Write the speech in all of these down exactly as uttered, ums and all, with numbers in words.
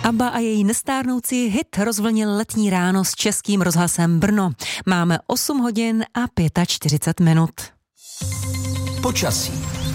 ABBA a její nestárnoucí hit rozvlnil letní ráno s Českým rozhlasem Brno. Máme osm hodin a čtyřicet pět minut. Počasí.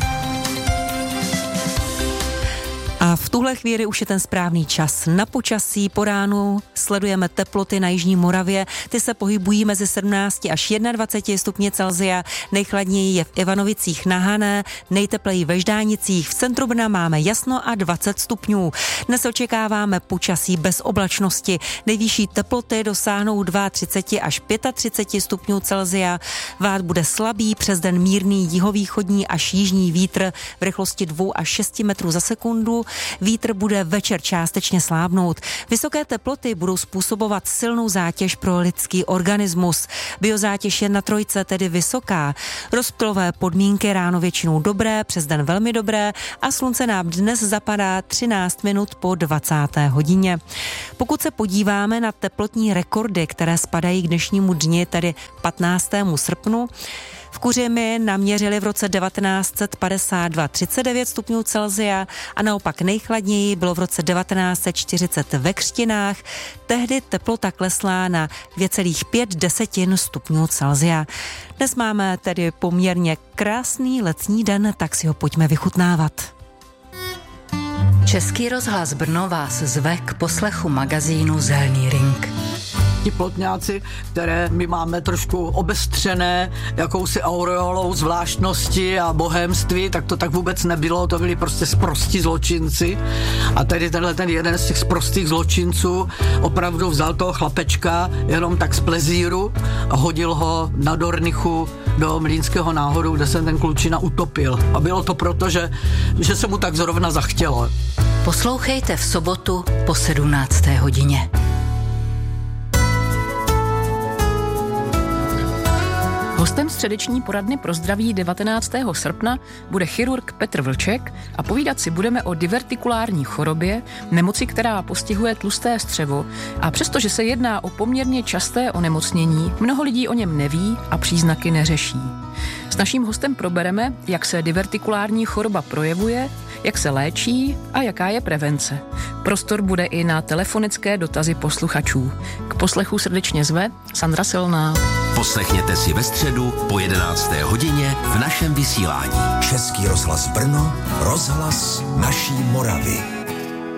A v tuhle chvíli už je ten správný čas na počasí. Po ránu sledujeme teploty na jižní Moravě. Ty se pohybují mezi sedmnáct až dvacet jedna stupně Celsia. Nejchladněji je v Ivanovicích na Hané, nejtepleji ve Ždánicích. V centru Brna máme jasno a dvacet stupňů. Dnes očekáváme počasí bez oblačnosti. Nejvyšší teploty dosáhnou třicet dva až třicet pět stupňů Celsia. Vád bude slabý, přes den mírný jihovýchodní až jižní vítr v rychlosti dva až šest metrů za sekundu. Vítr bude večer částečně slábnout. Vysoké teploty budou způsobovat silnou zátěž pro lidský organismus. Biozátěž je na trojce tedy vysoká. Rozptylové podmínky ráno většinou dobré, přes den velmi dobré a slunce nám dnes zapadá třináct minut po dvacáté hodině. Pokud se podíváme na teplotní rekordy, které spadají k dnešnímu dni, tedy patnáctému srpnu, v Kuřimi naměřili v roce devatenáct set padesát dva třicet devět stupňů Celsia a naopak nejchladněji bylo v roce devatenáct set čtyřicet ve Křtinách. Tehdy teplota klesla na dvě celá pět desetin stupňů Celsia. Dnes máme tedy poměrně krásný letní den, tak si ho pojďme vychutnávat. Český rozhlas Brno vás zve k poslechu magazínu Zelený ring. Ti plotňáci, které my máme trošku obestřené jakousi aureolou zvláštnosti a bohémství, tak to tak vůbec nebylo, to byli prostě sprostí zločinci. A tedy tenhle ten jeden z těch sprostých zločinců opravdu vzal toho chlapečka jenom tak z plezíru a hodil ho na Dornichu do Mlýnského náhodu, kde se ten klučina utopil. A bylo to proto, že, že se mu tak zrovna zachtělo. Poslouchejte v sobotu po sedmnácté hodině. Hostem středeční poradny pro zdraví devatenáctého srpna bude chirurg Petr Vlček a povídat si budeme o divertikulární chorobě, nemoci, která postihuje tlusté střevo, a přestože se jedná o poměrně časté onemocnění, mnoho lidí o něm neví a příznaky neřeší. S naším hostem probereme, jak se divertikulární choroba projevuje, jak se léčí a jaká je prevence. Prostor bude i na telefonické dotazy posluchačů. K poslechu srdečně zve Sandra Silná. Poslechněte si ve středu po jedenácté hodině v našem vysílání. Český rozhlas Brno, rozhlas naší Moravy.